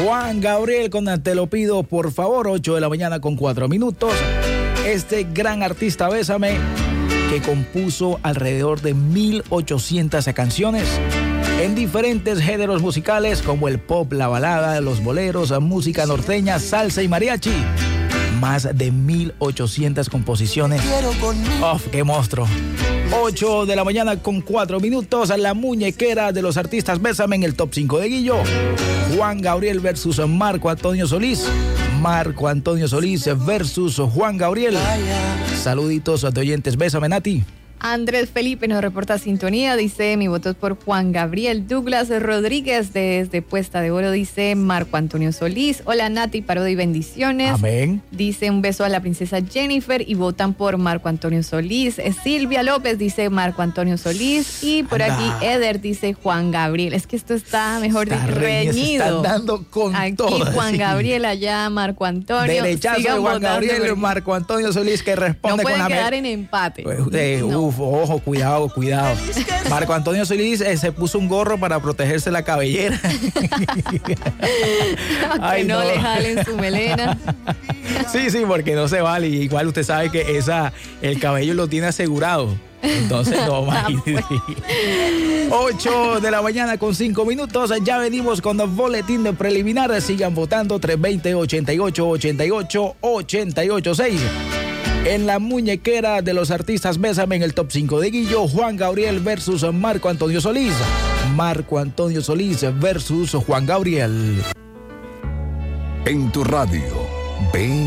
Juan Gabriel con Te lo pido por favor, 8 de la mañana con 4 minutos. Este gran artista Bésame, que compuso alrededor de 1800 canciones en diferentes géneros musicales como el pop, la balada, los boleros, música norteña, salsa y mariachi. Más de 1800 composiciones. ¡Oh, qué monstruo! 8 de la mañana con 4 minutos. La muñequera de los artistas Bésame en el top 5 de Guillo. Juan Gabriel versus Marco Antonio Solís. Marco Antonio Solís versus Juan Gabriel. Saluditos de oyentes. Bésame, Nati. Andrés Felipe nos reporta sintonía, dice mi voto es por Juan Gabriel. Douglas Rodríguez desde Puesta de Oro dice Marco Antonio Solís. Hola Nati, Parodi y bendiciones. Amén. Dice un beso a la princesa Jennifer y votan por Marco Antonio Solís. Silvia López dice Marco Antonio Solís y por aquí Eder dice Juan Gabriel. Es que esto está mejor dicho reñido. Se están dando con aquí todas, Juan sí. Gabriel, allá Marco Antonio. Derechazo de Juan Gabriel y Marco Antonio Solís que responde no con la... No pueden quedar en empate. No. Ojo, cuidado. Marco Antonio Solís se puso un gorro para protegerse la cabellera. Ay, no le jalen su melena. Sí, porque no se vale. Igual usted sabe que el cabello lo tiene asegurado. Entonces, no, imagínese. 8 de la mañana con 5 minutos. Ya venimos con el boletín de preliminar. Sigan votando 320-88-88-88-6. En la muñequera de los artistas Bésame en el top 5 de Guillo, Juan Gabriel versus Marco Antonio Solís. Marco Antonio Solís versus Juan Gabriel. En tu radio,